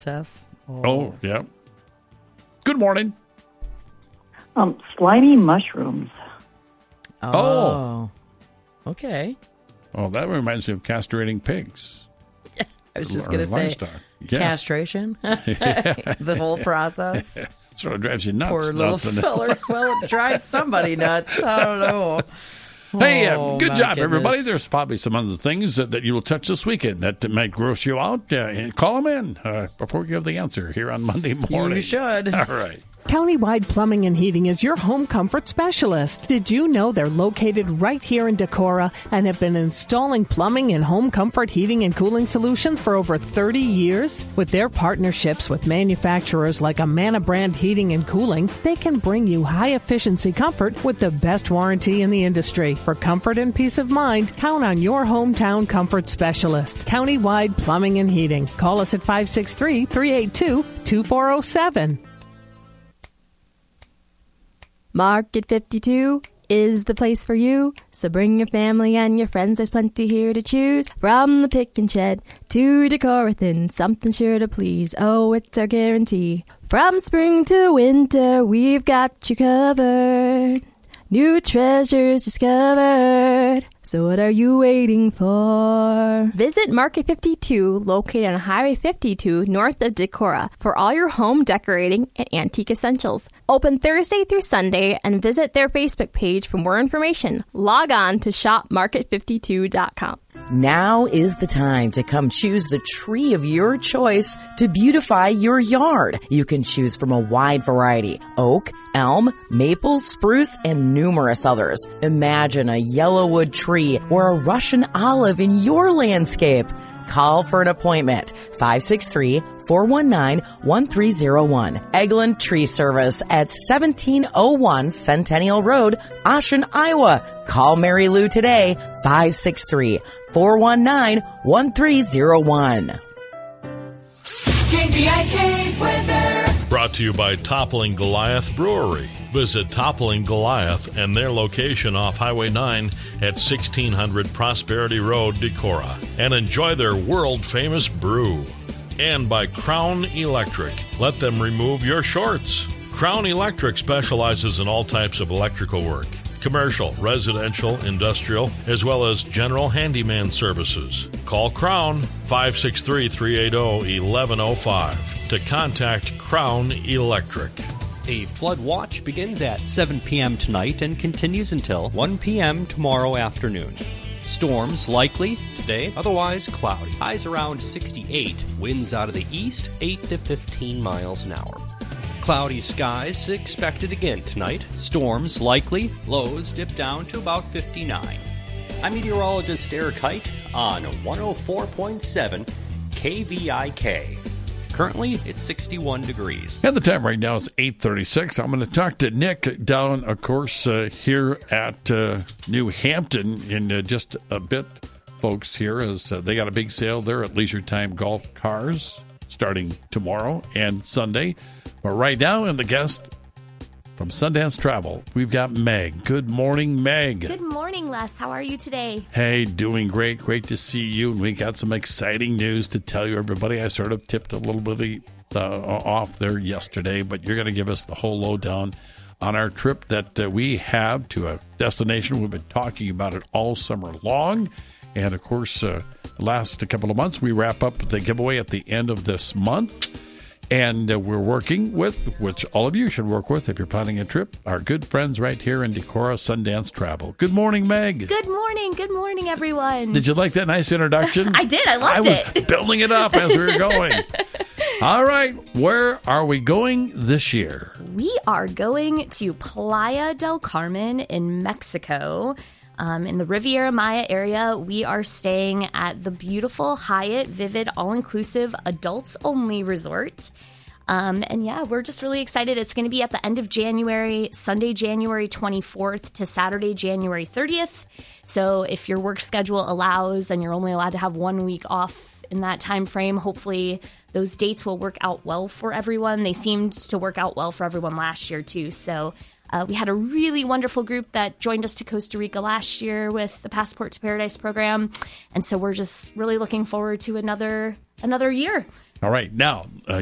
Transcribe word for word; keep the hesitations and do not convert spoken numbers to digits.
Tess. Oh. oh, yeah. Good morning. Um, slimy mushrooms. Oh. Oh. Okay. Oh, that reminds me of castrating pigs. I was just Or going to say livestock. Yeah. castration. The whole process. Sort of drives you nuts. Poor little doesn't it? filler. Well, it drives somebody nuts. I don't know. Hey, uh, Oh, good my job, goodness. everybody. There's probably some other things that, that you will touch this weekend that might gross you out. Uh, call them in uh, before you have the answer here on Monday morning. You should. All right. Countywide Plumbing and Heating is your home comfort specialist. Did you know they're located right here in Decorah and have been installing plumbing and home comfort heating and cooling solutions for over thirty years? With their partnerships with manufacturers like Amana Brand Heating and Cooling, they can bring you high-efficiency comfort with the best warranty in the industry. For comfort and peace of mind, count on your hometown comfort specialist, Countywide Plumbing and Heating. Call us at five six three, three eight two, two four zero seven. Market fifty-two is the place for you. So bring your family and your friends. There's plenty here to choose. From the pick and shed to Decorathin, something sure to please. Oh, it's our guarantee. From spring to winter, we've got you covered. New treasures discovered. So what are you waiting for? Visit Market fifty-two, located on Highway fifty-two, north of Decorah, for all your home decorating and antique essentials. Open Thursday through Sunday, and visit their Facebook page for more information. Log on to shop market fifty-two dot com. Now is the time to come choose the tree of your choice to beautify your yard. You can choose from a wide variety: oak, elm, maple, spruce, and numerous others. Imagine a yellowwood tree or a Russian olive in your landscape. Call for an appointment. five six three, four one nine, one three zero one. Eglin Tree Service at seventeen oh one Centennial Road, Ocean, Iowa. Call Mary Lou today. five six three, four one nine, one three zero one. K V I K weather. Brought to you by Toppling Goliath Brewery. Visit Toppling Goliath and their location off Highway nine at sixteen hundred Prosperity Road, Decorah, and enjoy their world-famous brew. And by Crown Electric. Let them remove your shorts. Crown Electric specializes in all types of electrical work: commercial, residential, industrial, as well as general handyman services. Call Crown five six three, three eight zero, one one zero five to contact Crown Electric. A flood watch begins at seven p.m. tonight and continues until one p.m. tomorrow afternoon. Storms likely today, otherwise cloudy. Highs around sixty-eight. Winds out of the east, eight to fifteen miles an hour. Cloudy skies expected again tonight. Storms likely. Lows dip down to about fifty-nine. I'm meteorologist Eric Height on one oh four point seven K V I K. Currently, it's sixty-one degrees. And the time right now is eight thirty-six. I'm going to talk to Nick down, of course, uh, here at uh, New Hampton in uh, just a bit, folks, here, as uh, they got a big sale there at Leisure Time Golf Cars starting tomorrow and Sunday. But right now, and the guest from Sundance Travel, we've got Meg. Good morning, Meg. Good morning, Les. How are you today? Hey, doing great. Great to see you. And we got some exciting news to tell you, everybody. I sort of tipped a little bit uh, off there yesterday, but you're going to give us the whole lowdown on our trip that uh, we have to a destination. We've been talking about it all summer long. And, of course, uh, last couple of months, we wrap up the giveaway at the end of this month. And uh, we're working with, which all of you should work with if you're planning a trip, our good friends right here in Decorah, Sundance Travel. Good morning, Meg. Good morning. Good morning, everyone. Did you like that nice introduction? I did. I loved I it. was building it up as we were going. All right. Where are we going this year? We are going to Playa del Carmen in Mexico. Um, in the Riviera Maya area, we are staying at the beautiful Hyatt Vivid All-Inclusive Adults-Only Resort. Um, and yeah, we're just really excited. It's going to be at the end of January, Sunday, January twenty-fourth to Saturday, January thirtieth. So if your work schedule allows and you're only allowed to have one week off in that time frame, hopefully those dates will work out well for everyone. They seemed to work out well for everyone last year too. So Uh, we had a really wonderful group that joined us to Costa Rica last year with the Passport to Paradise program. And so we're just really looking forward to another another year All right. Now, uh,